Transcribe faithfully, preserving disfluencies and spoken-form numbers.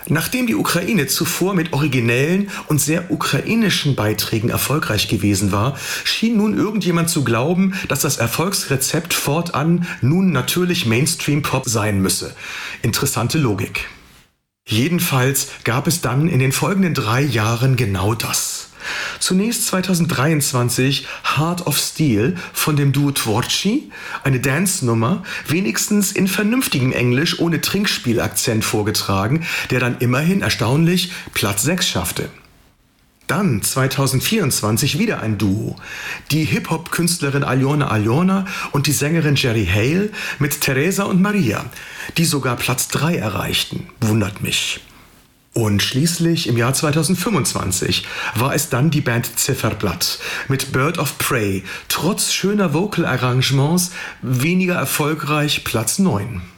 Nachdem die Ukraine zuvor mit originellen und sehr ukrainischen Beiträgen erfolgreich gewesen war, schien nun irgendjemand zu glauben, dass das Erfolgsrezept fortan nun natürlich Mainstream-Pop sein müsse. Interessante Logik. Jedenfalls gab es dann in den folgenden drei Jahren genau das. Zunächst zweitausenddreiundzwanzig Heart of Steel von dem Duo Tvorchi, eine Dance-Nummer, wenigstens in vernünftigem Englisch ohne Trinkspielakzent vorgetragen, der dann immerhin erstaunlich Platz sechs schaffte. Dann zweitausendvierundzwanzig wieder ein Duo, die Hip-Hop-Künstlerin Alyona Alyona und die Sängerin Jerry Hale mit Teresa und Maria, die sogar Platz drei erreichten. Wundert mich. Und schließlich im Jahr zweitausendfünfundzwanzig war es dann die Band Zifferblatt mit Bird of Prey, trotz schöner Vocal-Arrangements weniger erfolgreich, Platz neun.